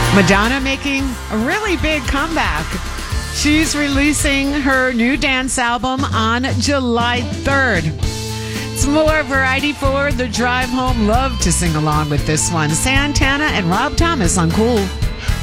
Madonna making a really big comeback. She's releasing her new dance album on July 3rd. It's more variety for the drive home. Love to sing along with this one. Santana and Rob Thomas on Cool.